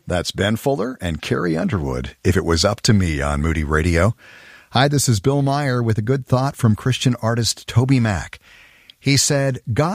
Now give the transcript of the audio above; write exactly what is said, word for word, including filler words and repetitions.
That's Ben Fuller and Carrie Underwood, If It Was Up to Me on Moody Radio. Hi, this is Bill Meyer with a good thought from Christian artist Toby Mac. He said, God